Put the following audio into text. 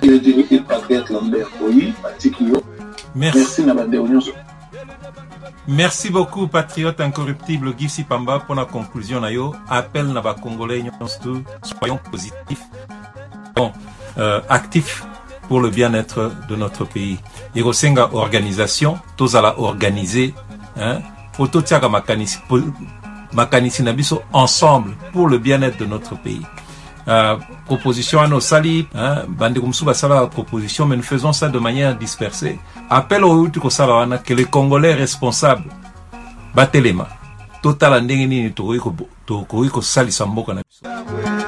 le patriote Lambert Oyi, Matikio. Merci Nabadeo Nyonso. Merci beaucoup, patriote incorruptible Gibbsy Pamba, pour la conclusion. Appel Naba Congolais, soyons positifs, actifs pour le bien-être de notre pays. Irosenga organisation, tous à la organiser, Ototiaga Makanisi Nabiso ensemble pour le bien-être de notre pays. Proposition à nos salis, Bandikumsuba Sala proposition, mais nous faisons ça de manière dispersée. Appel au Utuko Salawana que les Congolais responsables Batelema, total andengini to koiko sali samboka na biso.